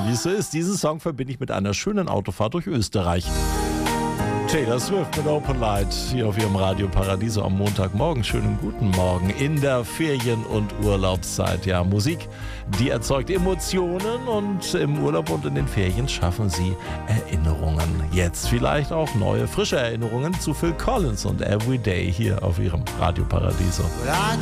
wie es so ist. Diesen Song verbinde ich mit einer schönen Autofahrt durch Österreich. Taylor Swift mit Open Light hier auf ihrem Radio Paradiso am Montagmorgen. Schönen guten Morgen in der Ferien- und Urlaubszeit. Ja, Musik, die erzeugt Emotionen und im Urlaub und in den Ferien schaffen sie Erinnerungen. Jetzt vielleicht auch neue, frische Erinnerungen zu Phil Collins und Everyday hier auf ihrem Radio Paradiso.